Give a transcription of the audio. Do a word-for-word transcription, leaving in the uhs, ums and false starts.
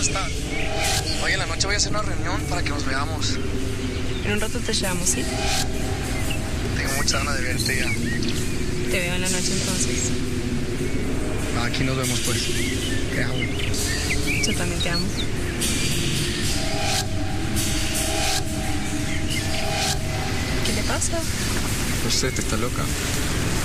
está? Hoy en la noche voy a hacer una reunión para que nos veamos. En un rato te llevamos, ¿sí? Tengo mucha ganas de verte ya. Te veo en la noche entonces. Aquí nos vemos pues. Te amo. Yo también te amo. ¿Qué le pasa? No sé, te está loca.